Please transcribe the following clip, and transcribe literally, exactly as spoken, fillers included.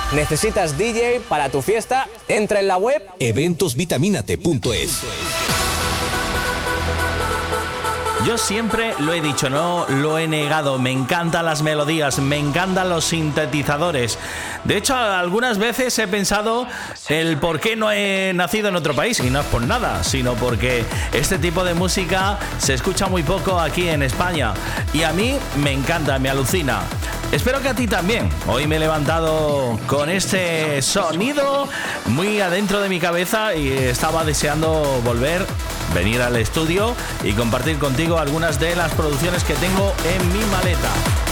¿Necesitas D J para tu fiesta? Entra en la web eventos vitaminate punto es. Yo siempre lo he dicho, no lo he negado, me encantan las melodías, me encantan los sintetizadores. De hecho, algunas veces he pensado el por qué no he nacido en otro país, y no es por nada, sino porque este tipo de música se escucha muy poco aquí en España. Y a mí me encanta, me alucina. Espero que a ti también. Hoy me he levantado con este sonido muy adentro de mi cabeza y estaba deseando volver, venir al estudio y compartir contigo algunas de las producciones que tengo en mi maleta.